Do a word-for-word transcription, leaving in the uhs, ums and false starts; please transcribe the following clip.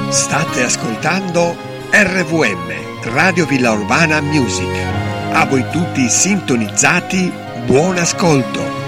State ascoltando R V M, Radio Villa Urbana Music. A voi tutti sintonizzati, buon ascolto.